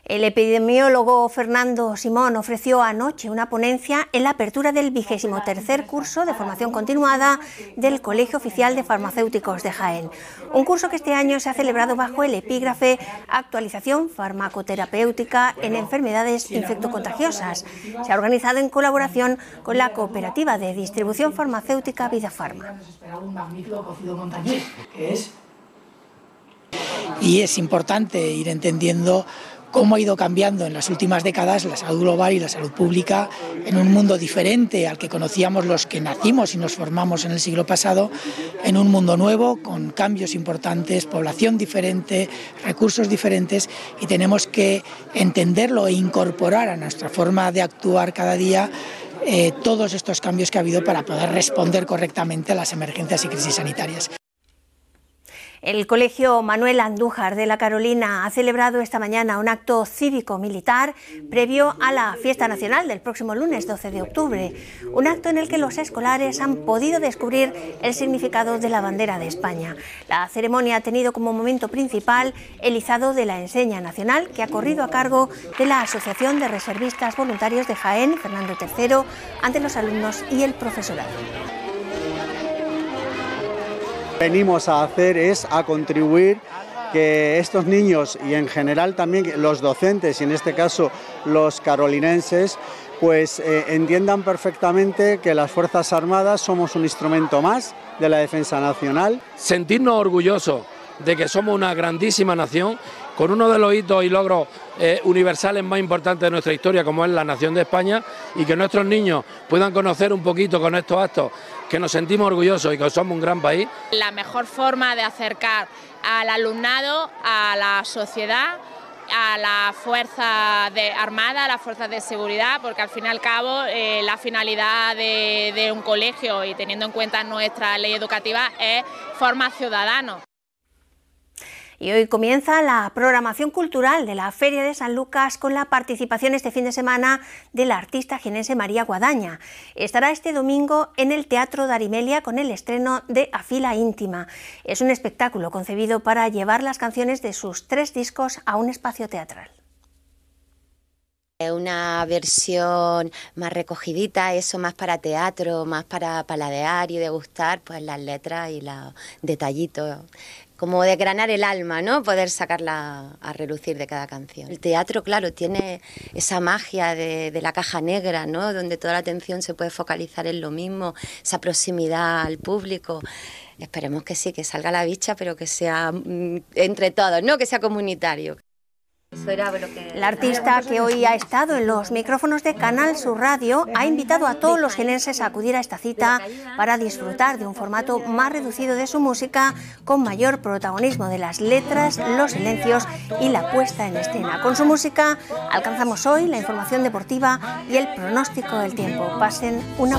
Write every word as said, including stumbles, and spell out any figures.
El epidemiólogo Fernando Simón ofreció anoche una ponencia en la apertura del vigésimo tercer curso de formación continuada del Colegio Oficial de Farmacéuticos de Jaén. Un curso que este año se ha celebrado bajo el epígrafe Actualización farmacoterapéutica en enfermedades infectocontagiosas. Se ha organizado en colaboración con la cooperativa de distribución farmacéutica Vidafarma. Y es importante ir entendiendo cómo ha ido cambiando en las últimas décadas la salud global y la salud pública en un mundo diferente al que conocíamos los que nacimos y nos formamos en el siglo pasado, en un mundo nuevo, con cambios importantes, población diferente, recursos diferentes, y tenemos que entenderlo e incorporar a nuestra forma de actuar cada día eh, todos estos cambios que ha habido para poder responder correctamente a las emergencias y crisis sanitarias. El Colegio Manuel Andújar de La Carolina ha celebrado esta mañana un acto cívico-militar previo a la fiesta nacional del próximo lunes doce de octubre, un acto en el que los escolares han podido descubrir el significado de la bandera de España. La ceremonia ha tenido como momento principal el izado de la enseña nacional, que ha corrido a cargo de la Asociación de Reservistas Voluntarios de Jaén, Fernando tercero, ante los alumnos y el profesorado. Venimos a hacer es a contribuir que estos niños y en general también los docentes y en este caso los carolinenses pues eh, entiendan perfectamente que las Fuerzas Armadas somos un instrumento más de la defensa nacional. Sentirnos orgullosos de que somos una grandísima nación con uno de los hitos y logros eh, universales más importantes de nuestra historia, como es la nación de España, y que nuestros niños puedan conocer un poquito con estos actos que nos sentimos orgullosos y que somos un gran país. La mejor forma de acercar al alumnado a la sociedad, a la fuerza de armada, a las fuerzas de seguridad, porque al fin y al cabo eh, la finalidad de, de un colegio, y teniendo en cuenta nuestra ley educativa, es formar ciudadanos. Y hoy comienza la programación cultural de la Feria de San Lucas con la participación este fin de semana de la artista jienense María Guadaña. Estará este domingo en el Teatro de Arimelia con el estreno de A Fila Íntima. Es un espectáculo concebido para llevar las canciones de sus tres discos a un espacio teatral. Una versión más recogidita, eso más para teatro, más para paladear y degustar pues las letras y los detallitos, como desgranar el alma, ¿no? Poder sacarla a relucir de cada canción. El teatro, claro, tiene esa magia de, de la caja negra, ¿no? Donde toda la atención se puede focalizar en lo mismo, esa proximidad al público. Esperemos que sí, que salga la bicha, pero que sea mm, entre todos, ¿no? Que sea comunitario. La artista, que hoy ha estado en los micrófonos de Canal Sur Radio, ha invitado a todos los jienenses a acudir a esta cita para disfrutar de un formato más reducido de su música, con mayor protagonismo de las letras, los silencios y la puesta en escena. Con su música alcanzamos hoy la información deportiva y el pronóstico del tiempo. Pasen una